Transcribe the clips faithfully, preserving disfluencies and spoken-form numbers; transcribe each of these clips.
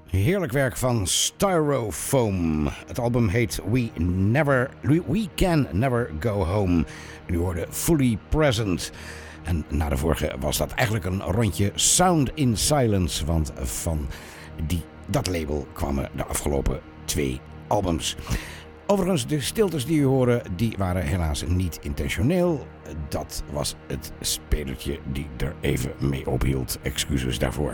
Heerlijk werk van Styrofoam. Het album heet We, Never, We Can Never Go Home. En u hoorde Fully Present. En na de vorige was dat eigenlijk een rondje Sound in Silence. Want van die, dat label kwamen de afgelopen twee albums. Overigens, de stiltes die u hoorde, die waren helaas niet intentioneel. Dat was het spelertje die er even mee ophield. Excuses daarvoor.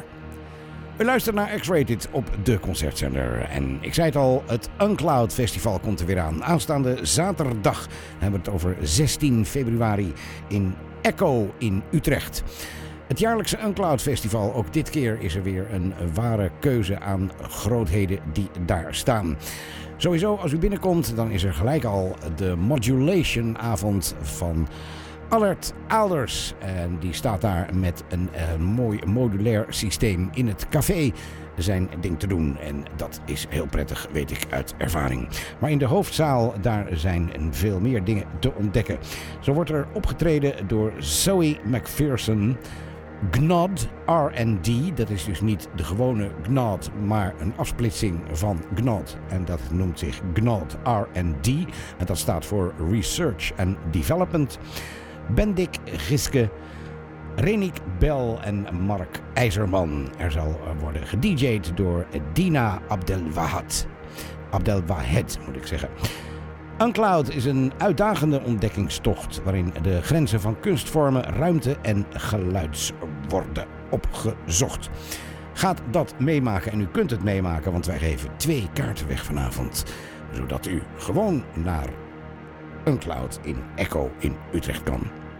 U luistert naar X-Rated op de Concertzender. En ik zei het al, het Uncloud Festival komt er weer aan. Aanstaande zaterdag hebben we het over zestien februari in Echo in Utrecht. Het jaarlijkse Uncloud Festival, ook dit keer is er weer een ware keuze aan grootheden die daar staan. Sowieso, als u binnenkomt, dan is er gelijk al de Modulation avond van Allard Alders. En die staat daar met een uh, mooi modulair systeem in het café zijn ding te doen. En dat is heel prettig, weet ik uit ervaring. Maar in de hoofdzaal, daar zijn veel meer dingen te ontdekken. Zo wordt er opgetreden door Zoe McPherson. Gnod R en D, dat is dus niet de gewone Gnod, maar een afsplitsing van Gnod. En dat noemt zich Gnod R en D. En dat staat voor Research and Development. Bendik Giske, Renik Bel en Mark IJzerman. Er zal worden gedj'd door Dina Abdelwahed. Abdelwahed moet ik zeggen. Uncloud is een uitdagende ontdekkingstocht waarin de grenzen van kunstvormen, ruimte en geluid worden opgezocht. Gaat dat meemaken en u kunt het meemaken, want wij geven twee kaarten weg vanavond. Zodat u gewoon naar Uncloud in Echo in Utrecht kan.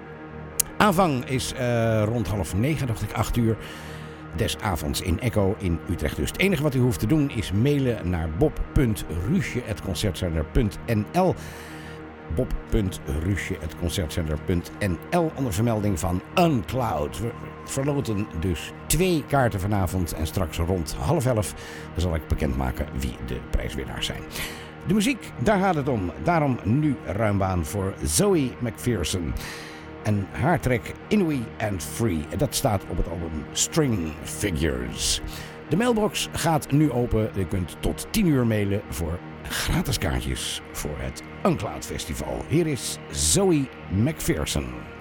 Aanvang is uh, rond half negen, dacht ik, acht uur. Des avonds in Echo in Utrecht. Dus het enige wat u hoeft te doen is mailen naar bob punt ruusje at concertzender punt n l. bob punt ruusje at concertzender punt n l onder vermelding van Uncloud. We verloten dus twee kaarten vanavond en straks rond half elf zal ik bekendmaken wie de prijswinnaars zijn. De muziek, daar gaat het om. Daarom nu ruimbaan voor Zoe McPherson. En haar track Inouï and Free. Dat staat op het album String Figures. De mailbox gaat nu open. Je kunt tot tien uur mailen voor gratis kaartjes voor het Uncloud Festival. Hier is Zoe McPherson.